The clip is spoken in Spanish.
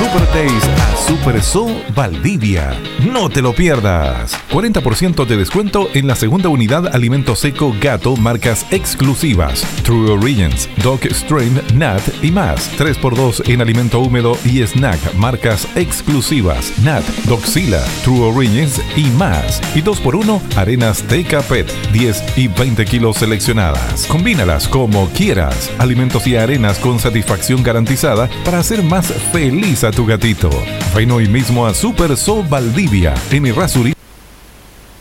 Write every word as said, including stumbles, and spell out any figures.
Super Days a Super Zoo Valdivia. No te lo pierdas. cuarenta por ciento de descuento en la segunda unidad alimento seco gato marcas exclusivas. True Origins, Dog Stream, Nat y más. tres por dos en alimento húmedo y snack marcas exclusivas. Nat, Doxila, True Origins y más. Y dos por uno arenas Teca Pet, diez y veinte kilos seleccionadas. Combínalas como quieras. Alimentos y arenas con satisfacción garantizada para hacer más feliz a tu gatito. Ven hoy mismo a Super Zoo Valdivia en Errázuriz